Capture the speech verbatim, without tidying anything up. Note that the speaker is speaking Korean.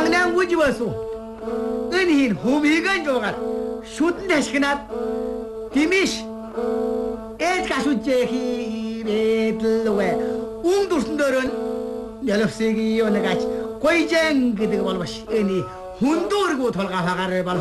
Ангнан 우지버수 은흰 호미건 조각 슈튼 대시그나 디미시 에드가수제히 베들로에 웅두순들은 열업세기 요나가치 고이쟁 그드가 발바시 은이 훈도르고 돌가파가를 발